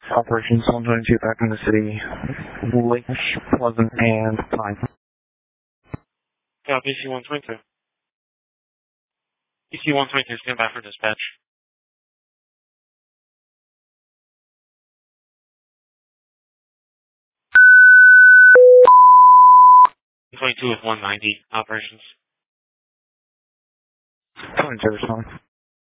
Operations 122 back in the city, Lake Pleasant and Pine. Yeah, PC 122. PC 122, stand by for dispatch. 22 with 190 operations. 22 is fine.